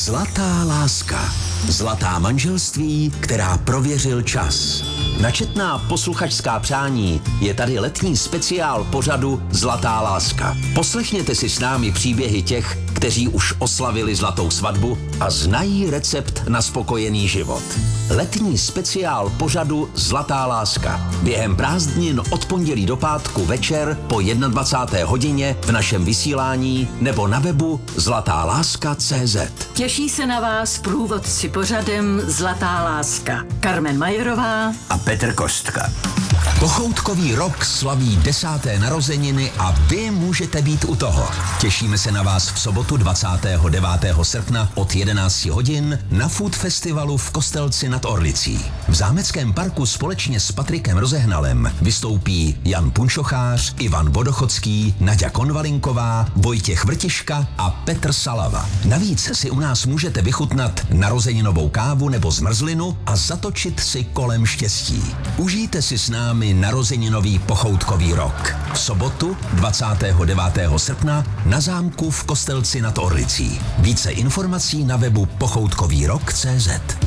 Zlatá láska. Zlatá manželství, která prověřil čas. Na četná posluchačská přání je tady letní speciál pořadu Zlatá láska. Poslechněte si s námi příběhy těch, kteří už oslavili zlatou svatbu a znají recept na spokojený život. Letní speciál pořadu Zlatá láska. Během prázdnin od pondělí do pátku večer po 21. hodině v našem vysílání nebo na webu zlatáláska.cz. Těší se na vás průvodci pořadem Zlatá láska. Carmen Majerová a Petr Kostka. Pochoutkový rok slaví 10. narozeniny a vy můžete být u toho. Těšíme se na vás v sobotu 29. srpna od 11 hodin na Food Festivalu v Kostelci nad Orlicí. V Zámeckém parku společně s Patrikem Rozehnalem vystoupí Jan Punčochář, Ivan Vodochodský, Naďa Konvalinková, Vojtěch Vrtiška a Petr Salava. Navíc si u nás můžete vychutnat narozeninovou kávu nebo zmrzlinu a zatočit si kolem štěstí. Užijte si s námi narozeninový pochoutkový rok. V sobotu 29. srpna na zámku v Kostelci nad Orlicí. Více informací na webu pochoutkovýrok.cz.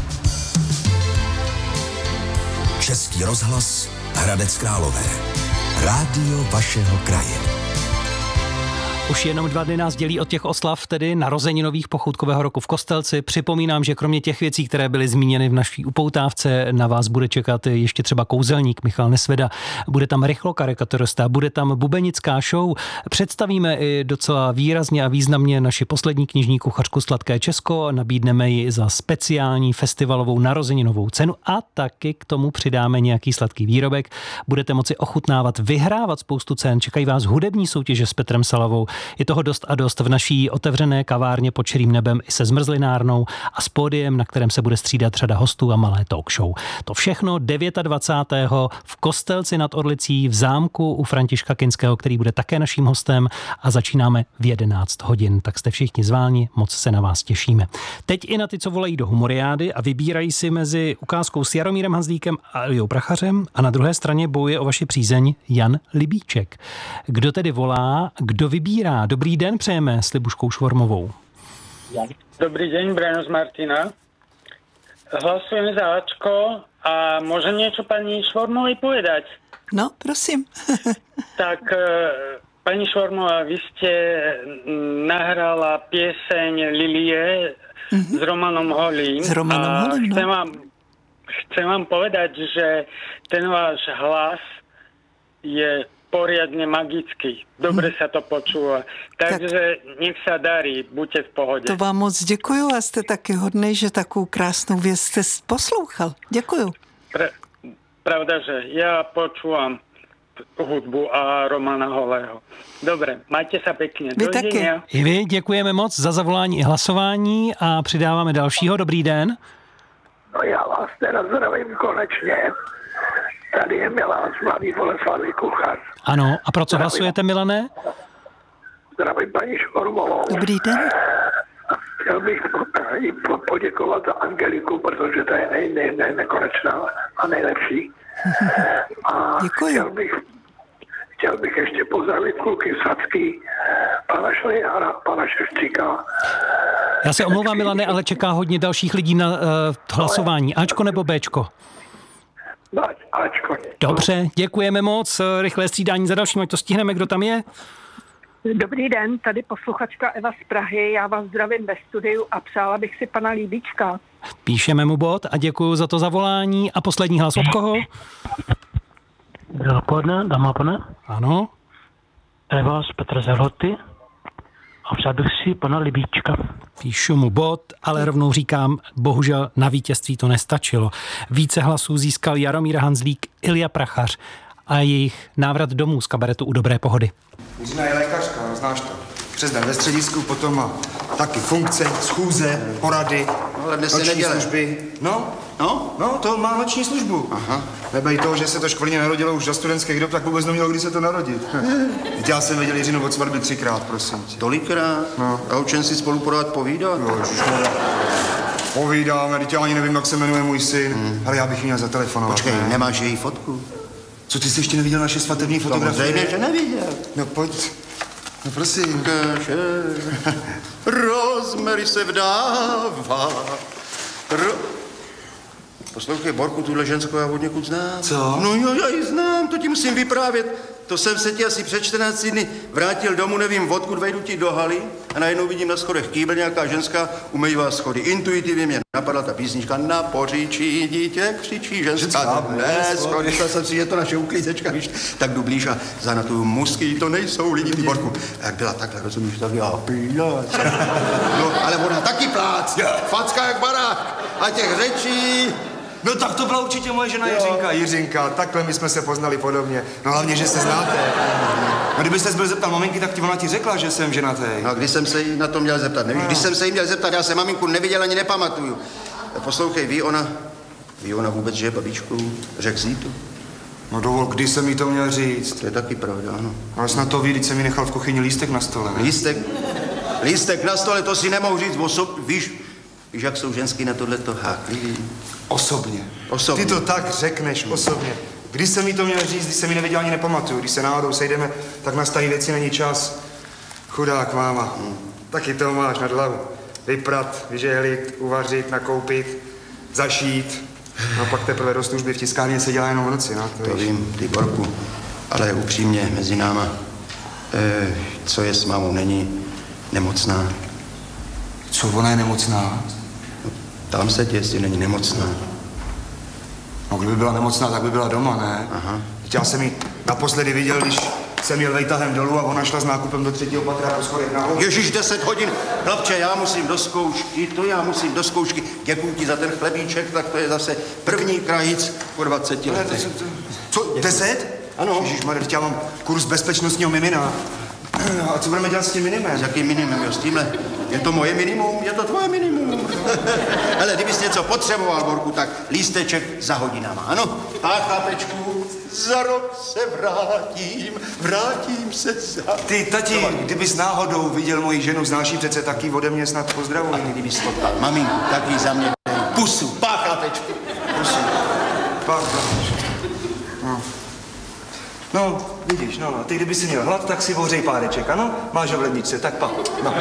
Český rozhlas Hradec Králové. Rádio vašeho kraje. Už jenom 2 dny nás dělí od těch oslav, tedy narozeninových pochoutkového roku v Kostelci. Připomínám, že kromě těch věcí, které byly zmíněny v naší upoutávce, na vás bude čekat ještě třeba kouzelník Michal Nesveda. Bude tam rychlokarikaturista, bude tam bubenická show. Představíme i docela výrazně a významně naši poslední knižní kuchařku Sladké Česko. Nabídneme ji za speciální festivalovou narozeninovou cenu a taky k tomu přidáme nějaký sladký výrobek. Budete moci ochutnávat, vyhrávat spoustu cen. Čekají vás hudební soutěže s Petrem Salavou. Je toho dost a dost v naší otevřené kavárně pod širým nebem i se zmrzlinárnou a s pódiem, na kterém se bude střídat řada hostů a malé talk show. To všechno 29. v Kostelci nad Orlicí v zámku u Františka Kinského, který bude také naším hostem, a začínáme v 11 hodin. Tak jste všichni zváni, moc se na vás těšíme. Teď i na ty, co volají do humoriády a vybírají si mezi ukázkou s Jaromírem Hanzlíkem a Eliou Prachařem, a na druhé straně bojuje o vaši přízeň Jan Libíček. Kdo tedy volá, kdo vybírá? Dobrý den přejeme s Libuškou Švormovou. Dobrý deň, Brano z Martina. Hlasujem za Ačko a môžem niečo pani Švormovej povedať? No, prosím. Tak, pani Švormová, vy ste nahrala pieseň Lilie s Romanom Holým. S Romanom Holým, no. Chcem vám povedať, že ten váš hlas je poriadne magický. Dobre sa to počúva. Takže nech sa darí, buďte v pohode. To vám moc děkuju a jste taky hodnej, že takovou krásnou věc jste poslouchal. Děkuju. Pravda, že ja počúvam hudbu a Romana Holého. Dobre, majte sa pekne. Vy taky. I vy děkujeme moc za zavolání i hlasování a přidáváme dalšího. Dobrý den. No já vás teda zdravím konečně. Tady je Milan z Mladý Boleslavi, kuchař. Ano, a pro co hlasujete, Milané? Zdravím paní Švormovou. Dobrý den. Chtěl bych poděkovat za Angeliku, protože to je nekonečná a nejlepší. A děkuji. chtěl bych ještě pozdravit kluky Sacký, pana Šlejnára, pana Ševčíka. Já se omlouvám, Milane, ale čeká hodně dalších lidí na hlasování. Ačko nebo Bčko? Ačko. Dobře, děkujeme moc. Rychlé střídání za dalším, ať to stihneme, kdo tam je. Dobrý den, tady posluchačka Eva z Prahy. Já vás zdravím ve studiu a přála bych si pana Líbíčka. Píšeme mu bod a děkuji za to zavolání. A poslední hlas od koho? Dopoledne, dáma a pane. Ano. Eva z Petra Zerhoty a přál bych si pana Libíčka. Píšu mu bod, ale rovnou říkám, bohužel na vítězství to nestačilo. Více hlasů získal Jaromír Hanzlík, Ilja Prachař a jejich návrat domů z kabaretu U dobré pohody. Jiřina je lékařka, no, znáš to. Přes den ve středisku, potom má taky funkce, schůze, porady, no, ale dnes noční služby. No, to má noční službu. Aha. Nebej toho, že se to škvrně narodilo už za studentských dob, tak vůbec nemělo, kdy se to narodit. Já jsem viděl Jiřinu od svatby 3krát, prosím tě. Tolikrát? No. A o čem si spolu pořád povídat? Jo, povídáme, teď já ani nevím, jak se jmenuje můj syn, ale já bych ji měl zatelefonovat. Počkej, nemáš její fotku? Co, ty jsi ještě neviděl naše svatební fotografie? Samozřejmě, že neviděl. No pojď. No prosím. Rosemary se vdává. Poslouchej, Borku, tuhle ženskou já od někud znám. Co? No jo, já ji znám, to ti musím vyprávět. To jsem se ti asi před 14 dny vrátil domů, nevím odkud, vejdu ti do haly a najednou vidím na schodech kýbl, nějaká ženská umývá schody. Intuitivně mě napadla ta písnička Na poříčí dítě křičí ženská. Ne, schody, jsem si, je to naše uklízečka, víš. Tak jdu blíž a zanatuju mužský, to nejsou lidi, ty Borku. A jak byla takhle, rozumíš, tak já plác. No, ale ona taky plác. Facka jak barák. A těch řečí. No tak to byla určitě moje žena Jiřinka. Jiřinka, takhle my jsme se poznali podobně. No hlavně, že se znáte. No kdyby ses byl zeptal maminky, tak ona ti řekla, že jsem ženatý. No a když jsem se jí na to měl zeptat, nevíš? Když jsem se jí měl zeptat, já se maminku neviděl ani nepamatuju. Poslouchej, ví ona vůbec, že je babičkou? Řek si to? No dovol, kdy jsem jí to měl říct? To je taky pravda, ano. Ale snad to ví, když jsem jí nechal v kuchyni lístek na stole, ne? Lístek na stole, to si nemohu říct víš, jak jsou ženský na tohleto háklivý? Osobně. Ty to tak řekneš, osobně. Když jsem jí to měl říct, když jsem jí neviděl, ani nepamatuju. Když se náhodou sejdeme, tak na starý věci není čas. Chudák máma. Taky to máš nad hlavu. Vyprat, vyžehlit, uvařit, nakoupit, zašít. No pak teprve do služby v tiskárně se dělá jenom v noci, no. To vím, ty Borku. Ale upřímně, mezi náma, co je s mámou, není nemocná. Co, ona je nemocná? Tam se tě, jestli není nemocná. No, kdyby byla nemocná, tak by byla doma, ne? Aha. Já jsem ji naposledy viděl, když jsem jel vejtahem dolů a ona šla s nákupem do 3. patra po schodech nahoru. Ježíš, 10 hodin. Chlapče, já musím do zkoušky. Děkuji ti za ten chlebíček, tak to je zase první krajíc po 20 letech. Co, 10? Ano. Ježišmarja, já mám kurz bezpečnostního mimina. A co budeme dělat s tím minimem? S jakým minimem, jo, s tímhle? Je to moje minimum, je to tvoje minimum. Hele, kdybys něco potřeboval, Borku, tak lísteček za hodinama, ano? Tak, chlapečku, za rok se vrátím se za... Ty, tati, kdybys náhodou viděl moji ženu, znáš ji přece taky ode mě snad pozdravuj. A kdybys potkal maminku, taky za mě pusu. Pá, chlapečku, pusu. Pá, chlapečku. No, vidíš, no, ty kdyby si měl hlad, tak si ohřej páreček, ano? Máš ho v ledničce, tak pa. No.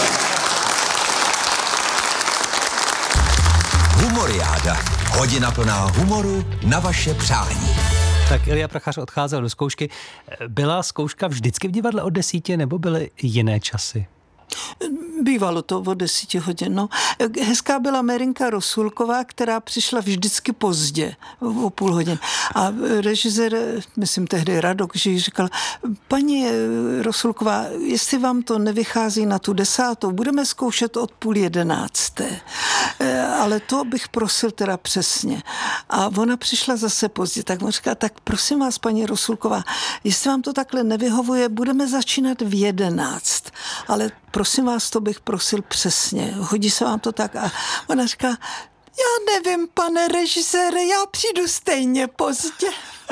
Humoriáda. Hodina plná humoru na vaše přání. Tak Ilja Prachař odcházel do zkoušky. Byla zkouška vždycky v divadle od 10 nebo byly jiné časy? Bývalo to o 10 hodin. No. Hezká byla Merinka Rosulková, která přišla vždycky pozdě, o půl hodin. A režisér, myslím tehdy Radok, že jí říkal, paní Rosulková, jestli vám to nevychází na tu 10, budeme zkoušet od 10:30. Ale to bych prosil teda přesně. A ona přišla zase pozdě, tak on říká, tak prosím vás, paní Rosulková, jestli vám to takhle nevyhovuje, budeme začínat v 11. Ale prosím vás, to bych prosil přesně. Hodí se vám to tak? A ona říká, já nevím, pane režisére, já přijdu stejně pozdě.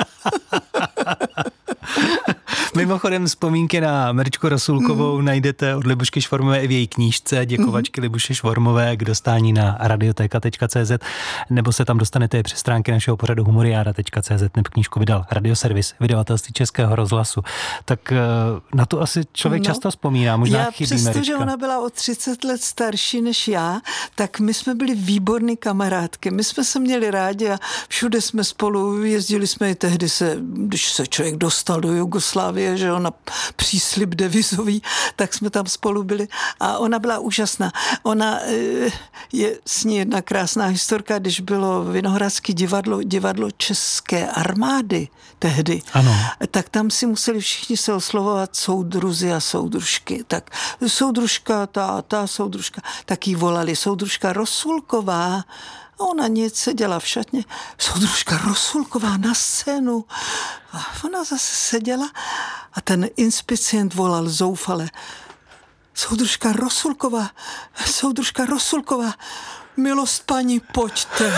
Mimochodem vzpomínky na Mrčku Rosulkovou najdete od Libušky Švormové i v její knížce Děkovačky Libuše Švormové k dostání na radioteka.cz nebo se tam dostanete přes stránky našeho pořadu humoriáda.cz, nebo knížku vydal Radioservis, vydavatelství Českého rozhlasu. Tak na to asi člověk často vzpomíná, možná chybí Merička. Přestože ona byla o 30 let starší než já, tak my jsme byli výborný kamarádky. My jsme se měli rádi a všude jsme spolu jezdili jsme i tehdy když se člověk dostal do Jugoslávie, že jo, na příslib devizový, tak jsme tam spolu byli a ona byla úžasná. Ona je s ní jedna krásná historka, když bylo Vinohradské divadlo České armády tehdy, ano. Tak tam si museli všichni se oslovovat soudruzi a soudružky. Tak soudružka, ta soudružka, tak jí volali soudružka Rosulková. Ona nic seděla v šatně, soudružka Rosulková na scénu. A ona zase seděla a ten inspicient volal zoufale. Soudružka Rosulková, milost paní, pojďte.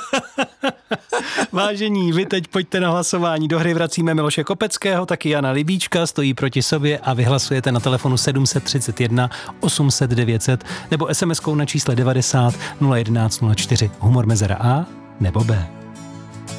Vážení, vy teď pojďte na hlasování. Do hry vracíme Miloše Kopeckého, taky Jana Libíčka, stojí proti sobě a vy hlasujete na telefonu 731 800 900 nebo SMS-kou na čísle 90 011 04. Humor mezera A nebo B.